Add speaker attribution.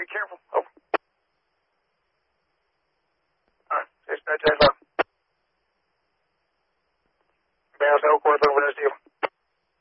Speaker 1: Be careful. Over. All right. Dispatch, that's on. Bounce Elkworth over this deal.